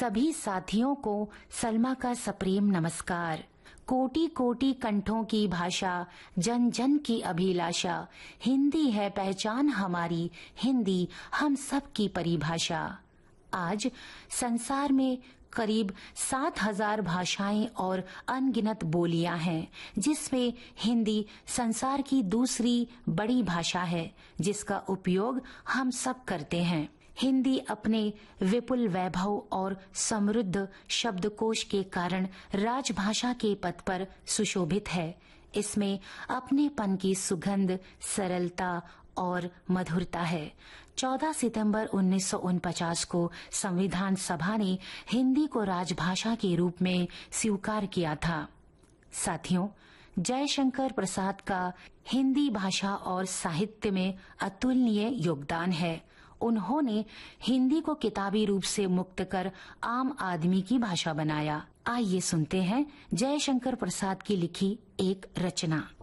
सभी साथियों को सलमा का सप्रेम नमस्कार। कोटि कोटि कंठों की भाषा, जन जन की अभिलाषा, हिंदी है पहचान हमारी, हिंदी हम सब की परिभाषा। आज संसार में करीब 7,000 भाषाएं और अनगिनत बोलियां हैं, जिसमें हिंदी संसार की दूसरी बड़ी भाषा है जिसका उपयोग हम सब करते हैं। हिंदी अपने विपुल वैभव और समृद्ध शब्दकोश के कारण राजभाषा के पद पर सुशोभित है। इसमें अपनेपन की सुगंध, सरलता और मधुरता है। 14 सितंबर 1949 को संविधान सभा ने हिंदी को राजभाषा के रूप में स्वीकार किया था। साथियों, जयशंकर प्रसाद का हिंदी भाषा और साहित्य में अतुलनीय योगदान है। उन्होंने हिंदी को किताबी रूप से मुक्त कर आम आदमी की भाषा बनाया। आइए सुनते हैं जयशंकर प्रसाद की लिखी एक रचना।